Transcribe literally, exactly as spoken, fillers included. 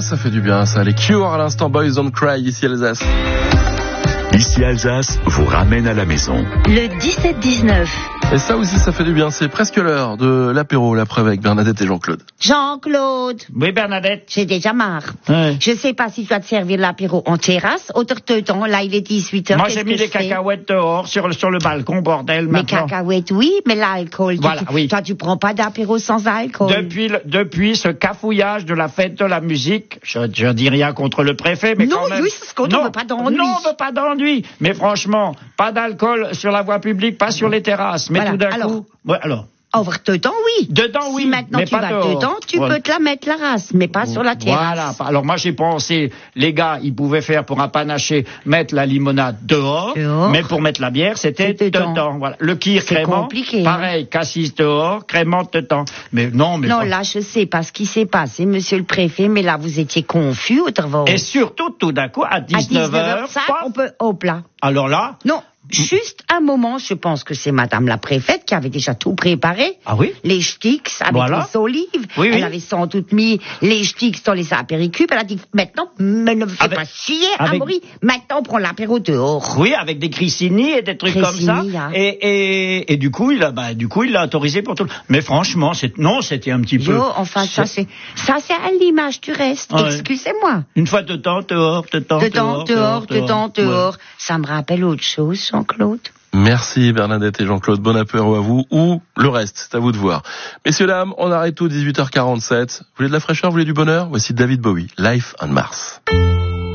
ça fait du bien, ça. Les Cure à l'instant, Boys Don't Cry, ici Alsace. Ici Alsace vous ramène à la maison. Le dix-sept dix-neuf. Et ça aussi, ça fait du bien. C'est presque l'heure de l'apéro, l'après avec Bernadette et Jean-Claude. Jean-Claude. Oui, Bernadette. J'ai déjà marre. Ouais. Je sais pas si tu vas te servir l'apéro en terrasse, autre temps, là il est dix-huit heures. Moi, j'ai mis les cacahuètes dehors, sur le, sur le balcon, bordel, Mais maintenant. cacahuètes, oui, mais l'alcool. Voilà, tu, oui. Toi, tu prends pas d'apéro sans alcool. Depuis, le, depuis ce cafouillage de la fête de la musique, je, je dis rien contre le préfet, mais non, quand même... oui, c'est ce qu'on ne veut pas d'ennui. Non, on veut pas d'ennui. Mais franchement, pas d'alcool sur la voie publique, pas sur les terrasses. Mais Voilà. tout d'un Alors, coup... Ouais, alors... Over dedans, oui. Dedans, oui, Si maintenant mais tu pas vas dehors. dedans, tu Ouais. peux te la mettre la race, mais pas sur la terrasse. Voilà. Alors moi j'ai pensé, les gars, ils pouvaient faire pour un panaché, mettre la limonade dehors, Dehors. mais pour mettre la bière, c'était C'est dedans. dedans. Voilà. Le kir C'est crément, compliqué, hein. pareil, cassis dehors, crément dedans. Mais non, mais Non, pas- là, je sais pas ce qui s'est passé, monsieur le préfet, mais là, vous étiez confus, autrement. Et surtout, tout d'un coup, à dix-neuf heures, ça, on peut, hop là. alors là, Non, juste un moment, je pense que c'est madame la préfète qui avait déjà tout préparé. ah oui, Les sticks avec Voilà. les olives. Oui, Elle oui. avait sans doute mis les sticks dans les apéricubes. Elle a dit, maintenant, mais ne me fais Avec- pas chier, avec- Amaury. Maintenant, on prend l'apéro dehors. oui, avec des crissini et des trucs Crissini, comme ça. hein. Et, et, et du coup, il a, bah, du coup, il l'a autorisé pour tout. le- Mais franchement, c'est, non, c'était un petit peu. Yo, enfin, ça, c'est, ça, c'est à l'image du reste. Ouais. Excusez-moi. Une fois de temps, dehors, de temps, Dedans, dehors, dedans, Ouais. dehors. Ça me rappelle autre chose, Jean-Claude. Merci Bernadette et Jean-Claude, bon apéro à vous, ou le reste, c'est à vous de voir. Messieurs, dames, on arrête tout, dix-huit heures quarante-sept. Vous voulez de la fraîcheur, vous voulez du bonheur? Voici David Bowie, Life on Mars.